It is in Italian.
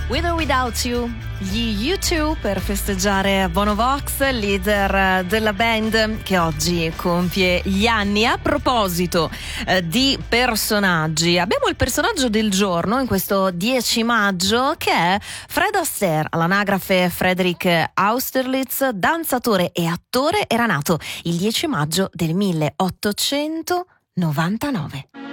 With or Without You, gli U2 per festeggiare Bono Vox, leader della band che oggi compie gli anni. A proposito di personaggi, abbiamo il personaggio del giorno in questo 10 maggio che è Fred Astaire, all'anagrafe Frederick Austerlitz, danzatore e attore, era nato il 10 maggio del 1899.